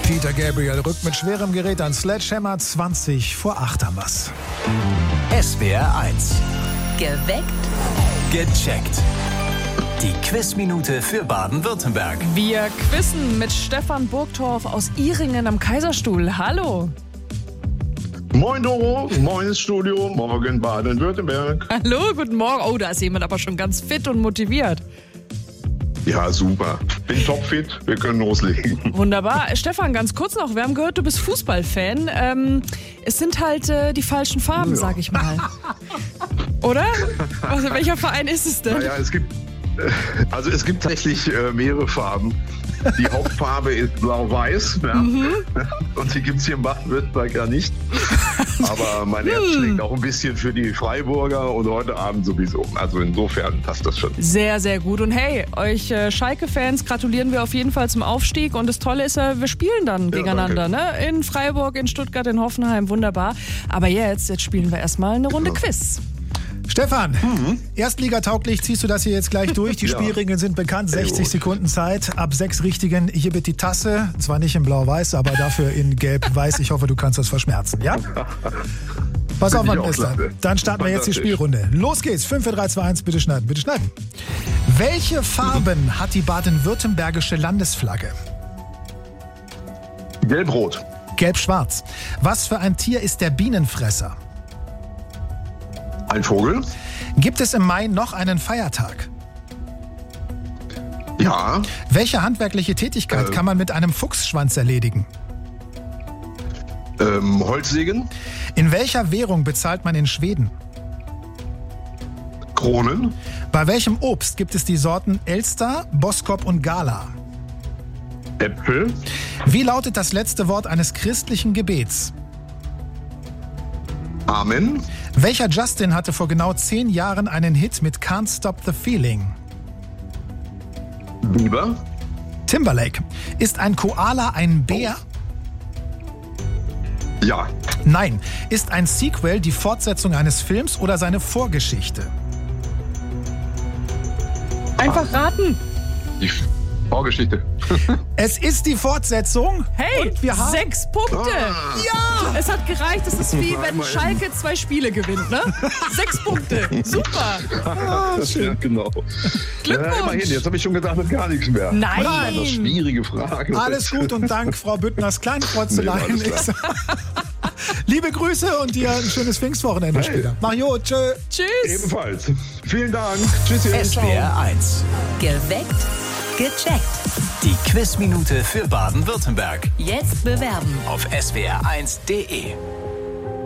Peter Gabriel rückt mit schwerem Gerät an. Sledgehammer, 20 vor 8 haben wir's. SWR 1. Geweckt. Gecheckt. Die Quizminute für Baden-Württemberg. Wir quizzen mit Stefan Burgtorf aus Ihringen am Kaiserstuhl. Hallo. Moin Doro, moin ins Studio, morgen Baden-Württemberg. Hallo, guten Morgen. Oh, da ist jemand aber schon ganz fit und motiviert. Ja, super. Bin topfit, wir können loslegen. Wunderbar. Stefan, ganz kurz noch. Wir haben gehört, du bist Fußballfan. Es sind halt die falschen Farben, sag ich mal. Oder? Also, welcher Verein ist es denn? Naja, es gibt tatsächlich mehrere Farben. Die Hauptfarbe ist blau-weiß, ja. Und die gibt es hier in Baden-Württemberg ja nicht. Aber mein Herz schlägt auch ein bisschen für die Freiburger und heute Abend sowieso. Also insofern passt das schon. Sehr, sehr gut. Und hey, euch Schalke-Fans gratulieren wir auf jeden Fall zum Aufstieg. Und das Tolle ist ja, wir spielen dann gegeneinander. Ne? In Freiburg, in Stuttgart, in Hoffenheim. Wunderbar. Aber jetzt spielen wir erstmal eine Runde Quiz. Stefan, erstligatauglich ziehst du das hier jetzt gleich durch. Die Spielregeln sind bekannt, 60 Sekunden Zeit. Ab 6 Richtigen, hier bitte die Tasse. Zwar nicht in blau-weiß, aber dafür in gelb-weiß. Ich hoffe, du kannst das verschmerzen, ja? Pass auf, mein Bester. Dann starten wir jetzt die Spielrunde. Los geht's. 5, 4, 3, 2, 1, bitte schneiden, bitte schneiden. Welche Farben hat die baden-württembergische Landesflagge? Gelb-rot. Gelb-schwarz. Was für ein Tier ist der Bienenfresser? Ein Vogel? Gibt es im Mai noch einen Feiertag? Ja. Welche handwerkliche Tätigkeit kann man mit einem Fuchsschwanz erledigen? Holzsägen? In welcher Währung bezahlt man in Schweden? Kronen? Bei welchem Obst gibt es die Sorten Elster, Boskop und Gala? Äpfel? Wie lautet das letzte Wort eines christlichen Gebets? Amen? Welcher Justin hatte vor genau 10 Jahren einen Hit mit Can't Stop the Feeling? Biber? Timberlake. Ist ein Koala ein Bär? Ja. Nein. Ist ein Sequel die Fortsetzung eines Films oder seine Vorgeschichte? Einfach raten. Die Vorgeschichte. Es ist die Fortsetzung. Hey, und wir haben 6 Punkte. Ja, es hat gereicht. Es ist wie wenn Schalke 2 Spiele gewinnt, ne? 6 Punkte. Super. Schön. Ja, genau. Glückwunsch. Ja, immerhin, jetzt habe ich schon gedacht, das gar nichts mehr. Nein. Das ist eine schwierige Frage. Alles gut und Dank, Frau Büttners Kleinfreuzeleien. Nee, alles klar. Liebe Grüße und dir ein schönes Pfingstwochenende später. Mario, tschö. Tschüss. Ebenfalls. Vielen Dank. Tschüss. SWR 1. Geweckt. Gecheckt. Die Quizminute für Baden-Württemberg. Jetzt bewerben. Auf swr1.de.